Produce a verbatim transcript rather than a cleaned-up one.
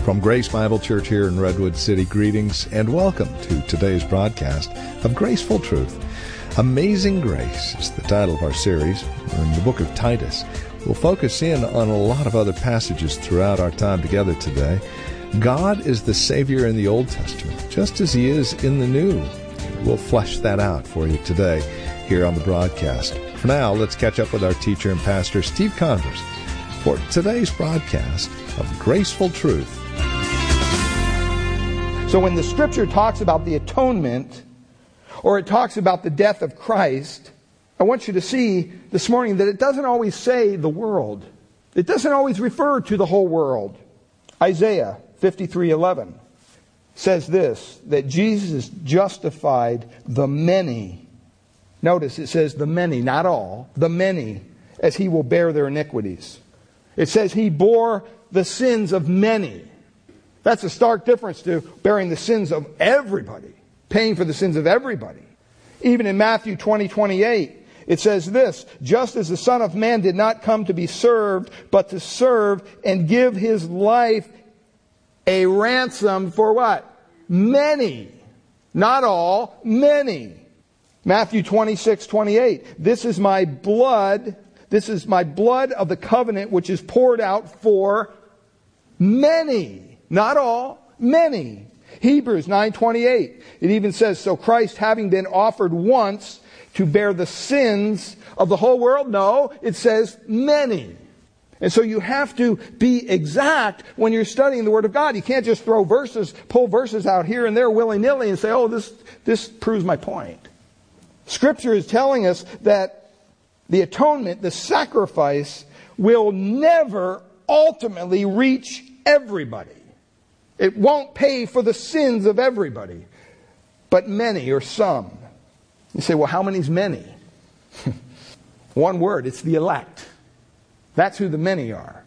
From Grace Bible Church here in Redwood City, greetings and welcome to today's broadcast of Graceful Truth. Amazing Grace is the title of our series. In the book of Titus, we'll focus in on a lot of other passages throughout our time together today. God is the Savior in the Old Testament, just as He is in the New. We'll flesh that out for you today here on the broadcast. For now, let's catch up with our teacher and pastor, Steve Converse, for today's broadcast of Graceful Truth. So when the Scripture talks about the atonement, or it talks about the death of Christ, I want you to see this morning that it doesn't always say the world. It doesn't always refer to the whole world. Isaiah fifty-three eleven says this, that Jesus justified the many. Notice it says the many, not all, the many, as He will bear their iniquities. It says He bore the sins of many. That's a stark difference to bearing the sins of everybody, paying for the sins of everybody. Even in Matthew twenty twenty-eight, it says this, just as the Son of Man did not come to be served, but to serve and give His life a ransom for what? Many. Not all, many. Matthew twenty-six twenty-eight, this is my blood, this is my blood of the covenant which is poured out for many. Not all, many. Hebrews nine twenty-eight. It even says, so Christ having been offered once to bear the sins of the whole world? No, it says many. And so you have to be exact when you're studying the Word of God. You can't just throw verses, pull verses out here and there willy-nilly and say, oh, this, this proves my point. Scripture is telling us that the atonement, the sacrifice, will never ultimately reach everybody. It won't pay for the sins of everybody, but many or some. You say, well, how many's many? One word, it's the elect. That's who the many are.